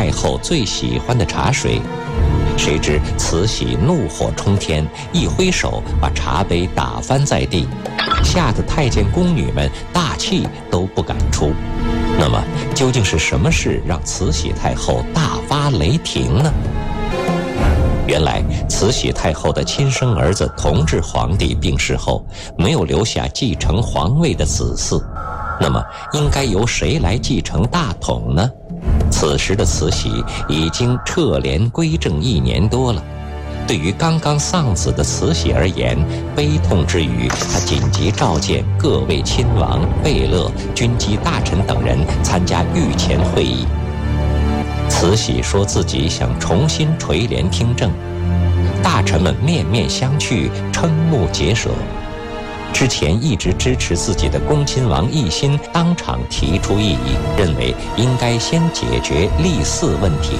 太后最喜欢的茶水。谁知慈禧怒火冲天，一挥手把茶杯打翻在地，吓得太监宫女们大气都不敢出。那么究竟是什么事让慈禧太后大发雷霆呢？原来慈禧太后的亲生儿子同治皇帝病逝后，没有留下继承皇位的子嗣，那么应该由谁来继承大统呢？此时的慈禧已经撤帘归政1年多了，对于刚刚丧子的慈禧而言，悲痛之余，她紧急召见各位亲王、贝勒、军机大臣等人参加御前会议。慈禧说自己想重新垂帘听政，大臣们面面相觑，瞠目结舌。之前一直支持自己的恭亲王奕欣当场提出异议，认为应该先解决立嗣问题。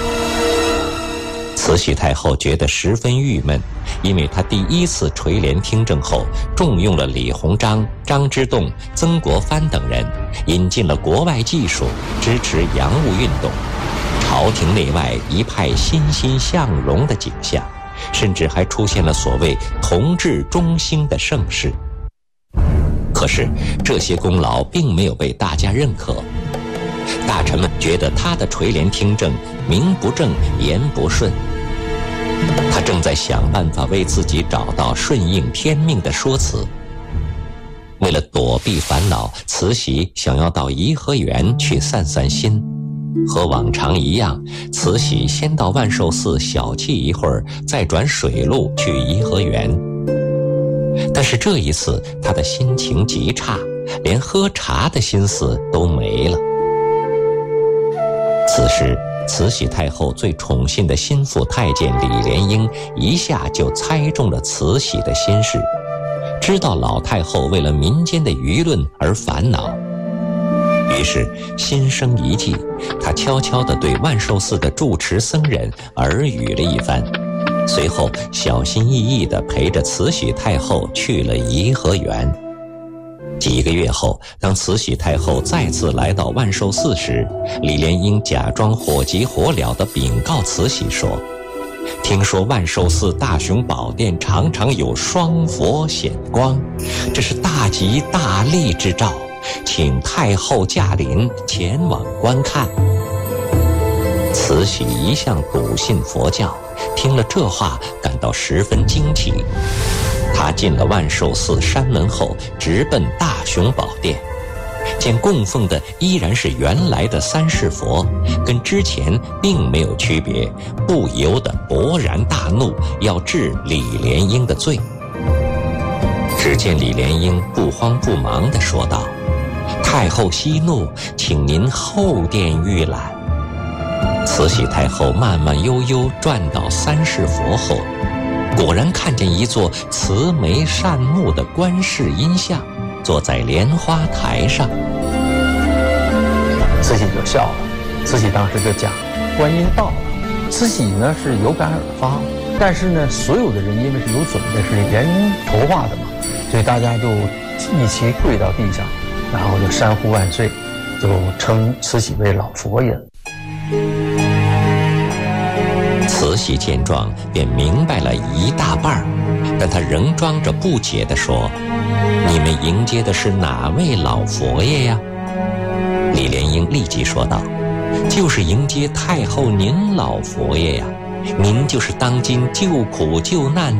慈禧太后觉得十分郁闷，因为她第一次垂帘听政后，重用了李鸿章、张之洞、曾国藩等人，引进了国外技术，支持洋务运动，朝廷内外一派欣欣向荣的景象，甚至还出现了所谓同治中兴的盛世。可是这些功劳并没有被大家认可，大臣们觉得他的垂帘听政名不正言不顺，他正在想办法为自己找到顺应天命的说辞。为了躲避烦恼，慈禧想要到颐和园去散散心。和往常一样，慈禧先到万寿寺小憩一会儿，再转水路去颐和园。但是这一次她的心情极差，连喝茶的心思都没了。此时慈禧太后最宠信的心腹太监李莲英一下就猜中了慈禧的心事，知道老太后为了民间的舆论而烦恼，于是心生一计，他悄悄地对万寿寺的住持僧人耳语了一番，随后小心翼翼地陪着慈禧太后去了颐和园。几个月后，当慈禧太后再次来到万寿寺时，李莲英假装火急火燎地禀告慈禧说，听说万寿寺大雄宝殿常常有双佛显光，这是大吉大利之兆，请太后驾临前往观看。慈禧一向笃信佛教，听了这话感到十分惊奇。她进了万寿寺山门后，直奔大雄宝殿，见供奉的依然是原来的三世佛，跟之前并没有区别，不由得勃然大怒，要治李莲英的罪。只见李莲英不慌不忙地说道，太后息怒，请您后殿预览。慈禧太后慢慢悠悠转到三世佛后，果然看见一座慈眉善目的观世音像坐在莲花台上。 慈禧就笑了，慈禧当时就讲，观音到了。慈禧呢是有感而发，但是呢所有的人因为是有准备，是连筹划的嘛，所以大家就一起跪到地上，然后就山呼万岁，就称慈禧为老佛爷。 慈禧见状便明白了一大半，但她仍装着不解地说，你们迎接的是哪位老佛爷呀？李莲英立即说道，就是迎接太后您老佛爷呀，您就是当今救苦救难